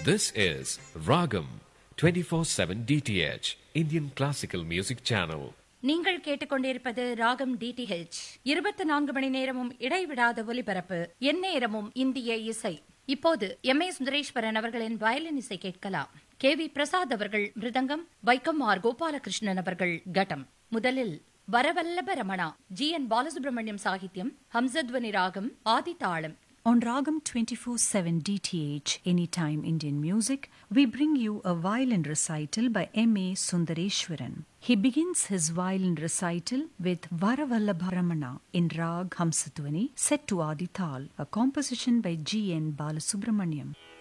This is Ragam 24/7 DTH Indian Classical Music Channel. நீங்கள் கேட்டுக்கொண்டிருப்பது ராகம் டிடிஹெச். 24 மணி நேரமும் இடைவிடாத ஒலிபரப்பு, எந்நேரமும் இந்திய இசை. இப்போது எம்.ஏ. சுந்தரேஸ்வரன் அவர்களின் வயலின் இசை கேட்கலாம். கே.வி. பிரசாத் அவர்கள் மிருதங்கம், வைக்கம் ஆர். கோபாலகிருஷ்ணன் அவர்கள் கட்டம். முதலில் வரவல்லப ரமணா, ஜி.என். பாலசுப்ரமணியம் சாகித்யம், ஹம்சத்வனி ராகம், ஆதி தாளம். On Ragam 24/7 DTH Anytime Indian Music, we bring you a violin recital by M.A. Sundareshwaran. He begins his violin recital with Varavallabharamana in Rag Hamsatvani set to Adi Tal, a composition by G.N. Balasubramaniam.